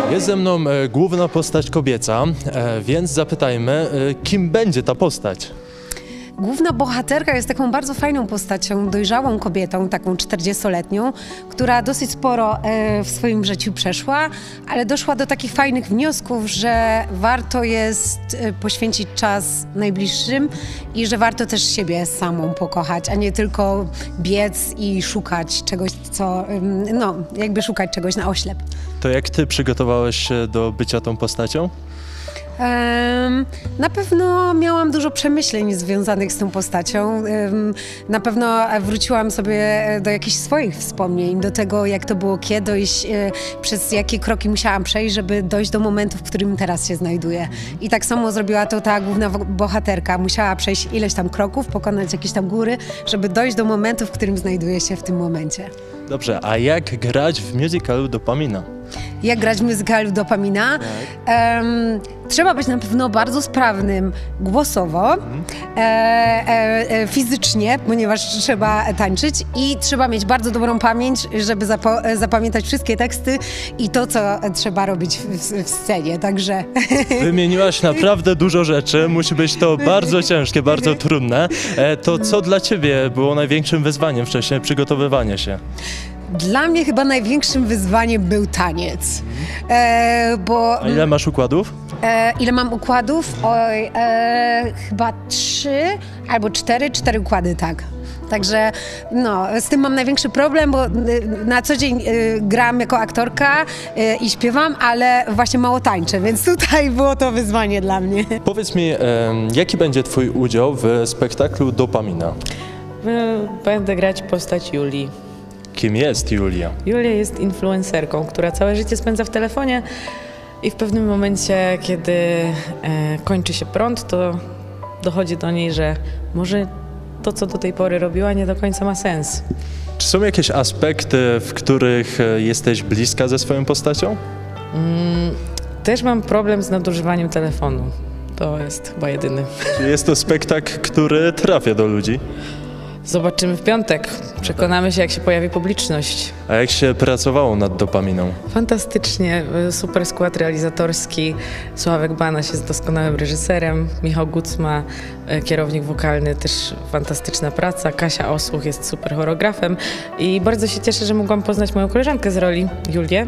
Jest ze mną główna postać kobieca, więc zapytajmy, kim będzie ta postać? Główna bohaterka jest taką bardzo fajną postacią, dojrzałą kobietą, taką 40-letnią, która dosyć sporo w swoim życiu przeszła, ale doszła do takich fajnych wniosków, że warto jest poświęcić czas najbliższym i że warto też siebie samą pokochać, a nie tylko biec i szukać czegoś, szukać czegoś na oślep. To jak ty przygotowałeś się do bycia tą postacią? Na pewno miałam dużo przemyśleń związanych z tą postacią. Na pewno wróciłam sobie do jakichś swoich wspomnień, do tego, jak to było kiedyś, przez jakie kroki musiałam przejść, żeby dojść do momentu, w którym teraz się znajduję. I tak samo zrobiła to ta główna bohaterka. Musiała przejść ileś tam kroków, pokonać jakieś tam góry, żeby dojść do momentu, w którym znajduje się w tym momencie. Dobrze, a jak grać w musicalu Dopamina? Jak grać w musicalu Dopamina? Trzeba być na pewno bardzo sprawnym głosowo, fizycznie, ponieważ trzeba tańczyć i trzeba mieć bardzo dobrą pamięć, żeby zapamiętać wszystkie teksty i to, co trzeba robić w scenie, także... Wymieniłaś naprawdę dużo rzeczy, musi być to bardzo ciężkie, bardzo trudne. To co dla ciebie było największym wyzwaniem wcześniej, przygotowywanie się? Dla mnie chyba największym wyzwaniem był taniec, bo... A ile masz układów? Ile mam układów? Chyba 3 albo 4 układy, tak. Także z tym mam największy problem, bo na co dzień gram jako aktorka i śpiewam, ale właśnie mało tańczę, więc tutaj było to wyzwanie dla mnie. Powiedz mi, jaki będzie twój udział w spektaklu Dopamina? Będę grać postać Julii. Kim jest Julia? Julia jest influencerką, która całe życie spędza w telefonie i w pewnym momencie, kiedy kończy się prąd, to dochodzi do niej, że może to, co do tej pory robiła, nie do końca ma sens. Czy są jakieś aspekty, w których jesteś bliska ze swoją postacią? Też mam problem z nadużywaniem telefonu. To jest chyba jedyny. Czy jest to spektakl, który trafia do ludzi? Zobaczymy w piątek. Przekonamy się, jak się pojawi publiczność. A jak się pracowało nad Dopaminą? Fantastycznie. Super skład realizatorski. Sławek Banaś jest doskonałym reżyserem. Michał Gucma, kierownik wokalny, też fantastyczna praca. Kasia Osłuch jest super choreografem. I bardzo się cieszę, że mogłam poznać moją koleżankę z roli, Julię.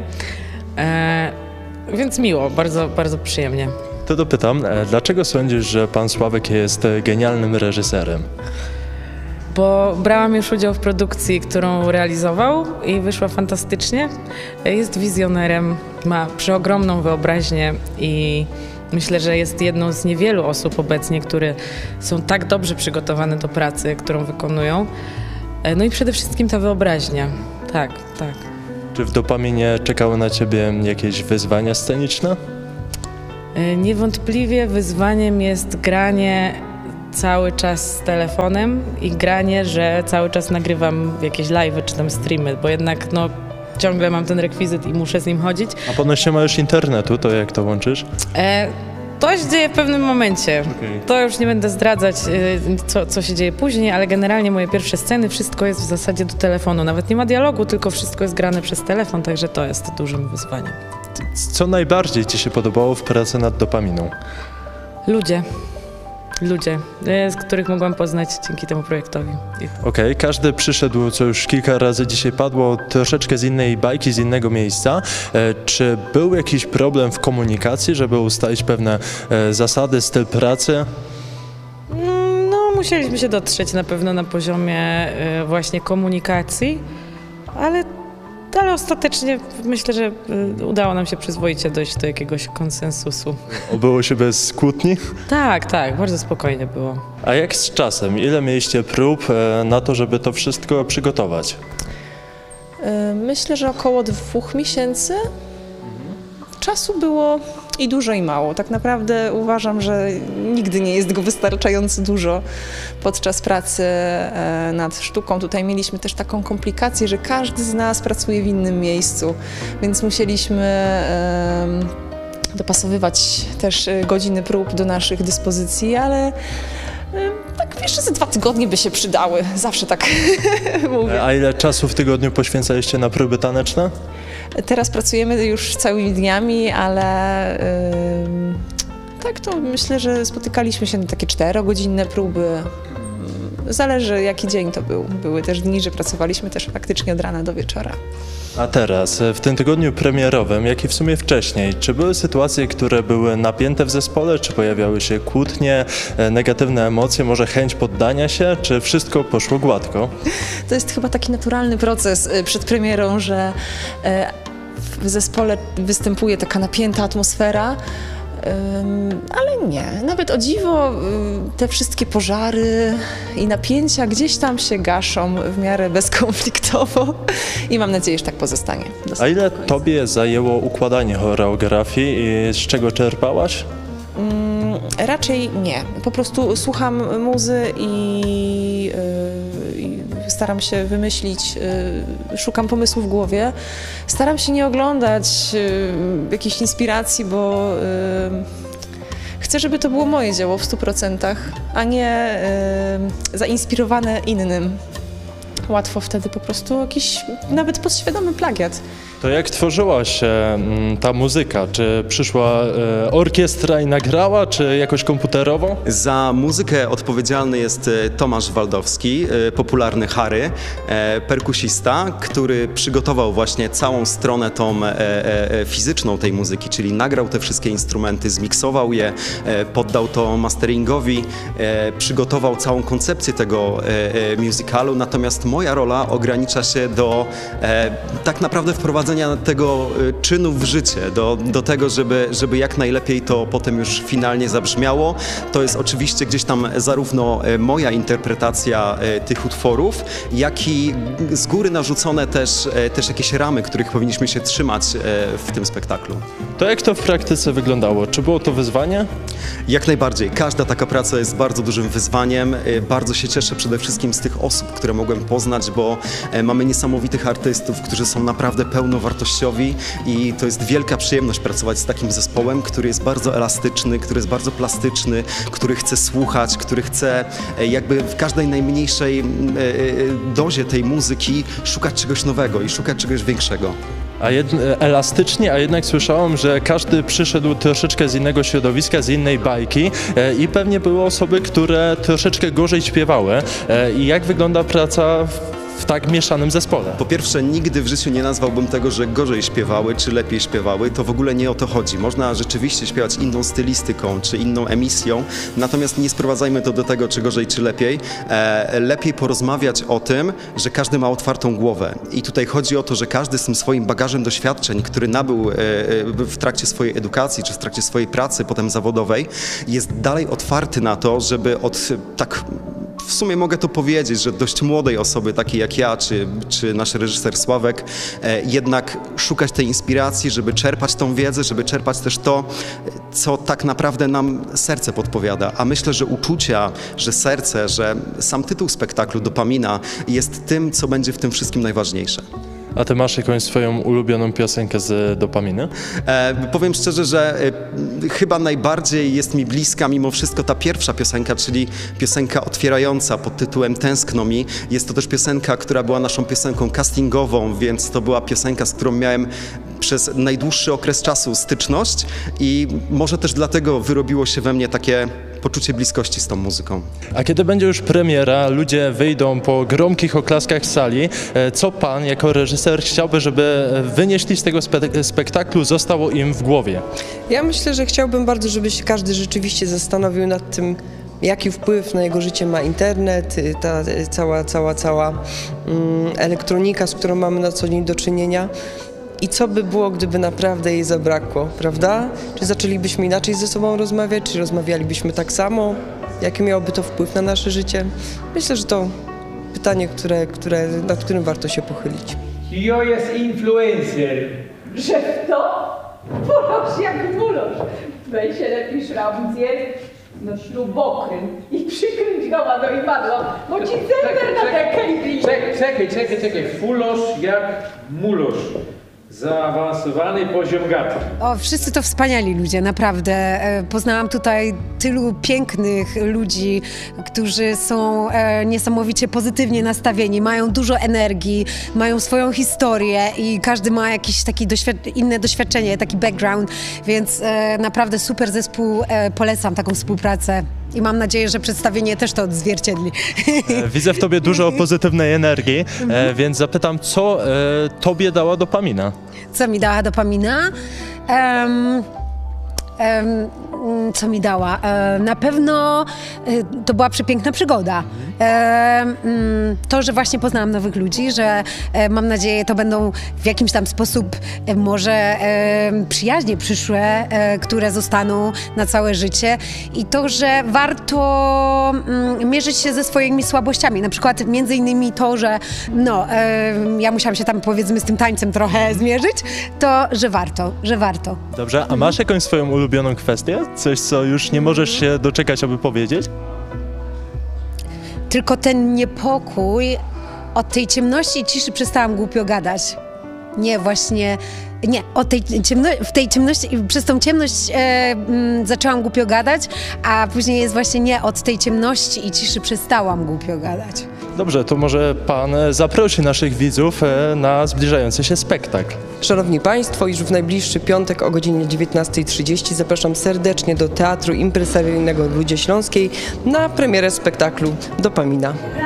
Więc miło, bardzo, bardzo przyjemnie. To dopytam, dlaczego sądzisz, że pan Sławek jest genialnym reżyserem? Bo brałam już udział w produkcji, którą realizował i wyszła fantastycznie. Jest wizjonerem, ma przeogromną wyobraźnię i myślę, że jest jedną z niewielu osób obecnie, które są tak dobrze przygotowane do pracy, którą wykonują. No i przede wszystkim ta wyobraźnia. Tak, tak. Czy w Dopaminie czekały na ciebie jakieś wyzwania sceniczne? Niewątpliwie wyzwaniem jest granie cały czas z telefonem i granie, że cały czas nagrywam jakieś live'y czy tam streamy, bo jednak ciągle mam ten rekwizyt i muszę z nim chodzić. A ponoć nie ma już internetu, to jak to łączysz? To się dzieje w pewnym momencie. Okay. To już nie będę zdradzać, co się dzieje później, ale generalnie moje pierwsze sceny, wszystko jest w zasadzie do telefonu. Nawet nie ma dialogu, tylko wszystko jest grane przez telefon, także to jest dużym wyzwaniem. Co najbardziej ci się podobało w pracy nad Dopaminą? Ludzie, z których mogłam poznać dzięki temu projektowi. Okej, każdy przyszedł, co już kilka razy dzisiaj padło, troszeczkę z innej bajki, z innego miejsca. Czy był jakiś problem w komunikacji, żeby ustalić pewne zasady, styl pracy? Musieliśmy się dotrzeć na pewno na poziomie właśnie komunikacji, ale ostatecznie myślę, że udało nam się przyzwoicie dojść do jakiegoś konsensusu. Obyło się bez kłótni? Tak, bardzo spokojnie było. A jak z czasem? Ile mieliście prób na to, żeby to wszystko przygotować? Myślę, że około 2 miesięcy. Czasu było i dużo, i mało. Tak naprawdę uważam, że nigdy nie jest go wystarczająco dużo podczas pracy nad sztuką. Tutaj mieliśmy też taką komplikację, że każdy z nas pracuje w innym miejscu, więc musieliśmy dopasowywać też godziny prób do naszych dyspozycji, ale tak jeszcze ze 2 tygodnie by się przydały. Zawsze tak mówię. A ile czasu w tygodniu poświęcaliście na próby taneczne? Teraz pracujemy już całymi dniami, ale tak to myślę, że spotykaliśmy się na takie 4-godzinne próby. Zależy jaki dzień to był. Były też dni, że pracowaliśmy też faktycznie od rana do wieczora. A teraz, w tym tygodniu premierowym, jak i w sumie wcześniej, czy były sytuacje, które były napięte w zespole, czy pojawiały się kłótnie, negatywne emocje, może chęć poddania się, czy wszystko poszło gładko? To jest chyba taki naturalny proces przed premierą, że w zespole występuje taka napięta atmosfera, ale nie. Nawet o dziwo te wszystkie pożary i napięcia gdzieś tam się gaszą w miarę bezkonfliktowo i mam nadzieję, że tak pozostanie. A ile tobie zajęło układanie choreografii i z czego czerpałaś? Raczej nie. Po prostu słucham muzy i staram się wymyślić, szukam pomysłu w głowie. Staram się nie oglądać jakichś inspiracji, bo chcę, żeby to było moje dzieło w 100%, a nie zainspirowane innym. Łatwo wtedy po prostu jakiś nawet podświadomy plagiat. To jak tworzyła się ta muzyka? Czy przyszła orkiestra i nagrała, czy jakoś komputerowo? Za muzykę odpowiedzialny jest Tomasz Waldowski, popularny Harry, perkusista, który przygotował właśnie całą stronę tą fizyczną tej muzyki, czyli nagrał te wszystkie instrumenty, zmiksował je, poddał to masteringowi, przygotował całą koncepcję tego musicalu, natomiast moja rola ogranicza się do tak naprawdę wprowadzenia tego czynu w życie, do tego, żeby jak najlepiej to potem już finalnie zabrzmiało. To jest oczywiście gdzieś tam zarówno moja interpretacja tych utworów, jak i z góry narzucone też jakieś ramy, których powinniśmy się trzymać w tym spektaklu. To jak to w praktyce wyglądało? Czy było to wyzwanie? Jak najbardziej. Każda taka praca jest bardzo dużym wyzwaniem. Bardzo się cieszę przede wszystkim z tych osób, które mogłem poznać, bo mamy niesamowitych artystów, którzy są naprawdę pełnowartościowi i to jest wielka przyjemność pracować z takim zespołem, który jest bardzo elastyczny, który jest bardzo plastyczny, który chce słuchać, który chce jakby w każdej najmniejszej dozie tej muzyki szukać czegoś nowego i szukać czegoś większego. Elastycznie, a jednak słyszałem, że każdy przyszedł troszeczkę z innego środowiska, z innej bajki i pewnie były osoby, które troszeczkę gorzej śpiewały. I jak wygląda praca w tak mieszanym zespole? Po pierwsze, nigdy w życiu nie nazwałbym tego, że gorzej śpiewały, czy lepiej śpiewały. To w ogóle nie o to chodzi. Można rzeczywiście śpiewać inną stylistyką, czy inną emisją, natomiast nie sprowadzajmy to do tego, czy gorzej, czy lepiej. Lepiej porozmawiać o tym, że każdy ma otwartą głowę. I tutaj chodzi o to, że każdy z tym swoim bagażem doświadczeń, który nabył w trakcie swojej edukacji, czy w trakcie swojej pracy potem zawodowej, jest dalej otwarty na to, żeby w sumie mogę to powiedzieć, że dość młodej osoby, takiej jak ja, czy nasz reżyser Sławek, jednak szukać tej inspiracji, żeby czerpać tą wiedzę, żeby czerpać też to, co tak naprawdę nam serce podpowiada. A myślę, że uczucia, że serce, że sam tytuł spektaklu Dopamina jest tym, co będzie w tym wszystkim najważniejsze. A ty masz jakąś swoją ulubioną piosenkę z Dopaminy? Powiem szczerze, że chyba najbardziej jest mi bliska mimo wszystko ta pierwsza piosenka, czyli piosenka otwierająca pod tytułem Tęskno mi. Jest to też piosenka, która była naszą piosenką castingową, więc to była piosenka, z którą miałem przez najdłuższy okres czasu styczność i może też dlatego wyrobiło się we mnie takie poczucie bliskości z tą muzyką. A kiedy będzie już premiera, ludzie wyjdą po gromkich oklaskach sali, co pan jako reżyser chciałby, żeby wynieśli z tego spektaklu, zostało im w głowie? Ja myślę, że chciałbym bardzo, żeby się każdy rzeczywiście zastanowił nad tym, jaki wpływ na jego życie ma internet, ta cała elektronika, z którą mamy na co dzień do czynienia. I co by było, gdyby naprawdę jej zabrakło, prawda? Czy zaczęlibyśmy inaczej ze sobą rozmawiać, czy rozmawialibyśmy tak samo? Jaki miałoby to wpływ na nasze życie? Myślę, że to pytanie, nad którym warto się pochylić. Kto jest influencer? Że kto? Mulosz jak mulosz. Weź się lepiej szraubier, no śrubokręt i przykręć go do imadła, bo ci center na dekę i Czekaj. Fulosz jak mulosz. Zaawansowany poziom gadki. O, wszyscy to wspaniali ludzie, naprawdę. Poznałam tutaj tylu pięknych ludzi, którzy są niesamowicie pozytywnie nastawieni, mają dużo energii, mają swoją historię i każdy ma jakieś takie inne doświadczenie, taki background, więc naprawdę super zespół, polecam taką współpracę. I mam nadzieję, że przedstawienie też to odzwierciedli. Widzę w tobie dużo pozytywnej energii, więc zapytam, co tobie dała dopamina? Co mi dała dopamina? Co mi dała? Na pewno to była przepiękna przygoda. To, że właśnie poznałam nowych ludzi, że mam nadzieję, to będą w jakimś tam sposób może przyjaźnie przyszłe, które zostaną na całe życie i to, że warto mierzyć się ze swoimi słabościami. Na przykład między innymi to, że ja musiałam się tam powiedzmy z tym tańcem trochę zmierzyć, to, że warto. Dobrze, a masz jakąś swoją ulubioną kwestię? Coś, co już nie możesz się doczekać, aby powiedzieć? Tylko ten niepokój, od tej ciemności i ciszy przestałam głupio gadać. W tej ciemności, przez tą ciemność zaczęłam głupio gadać, a później jest właśnie nie, od tej ciemności i ciszy przestałam głupio gadać. Dobrze, to może pan zaprosi naszych widzów na zbliżający się spektakl. Szanowni Państwo, już w najbliższy piątek o godzinie 19:30 zapraszam serdecznie do Teatru Impresaryjnego w Rudzie Śląskiej na premierę spektaklu Dopamina.